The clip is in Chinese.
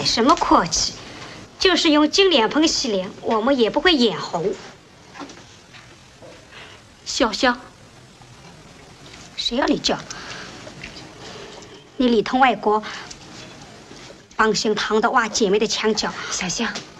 什么客气？就是用金脸盆洗脸，我们也不会眼红。 小香， 谁要你叫？你里头外国帮姓唐的挖姐妹的墙角。 小香，